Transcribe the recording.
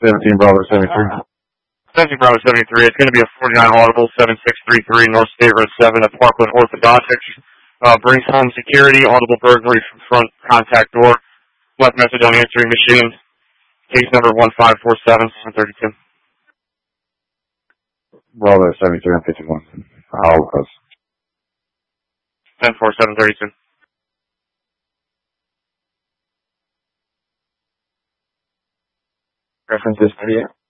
17 Bravo 73. 17 Bravo 73. It's going to be a 49 Audible 7633 North State Road 7 at Parkland Orthodontics. Brings home security, audible burglary from front contact door. Left message on answering machine. Case number 1547732. Bravo 73 and 51. I'll close. 104-732. References 38.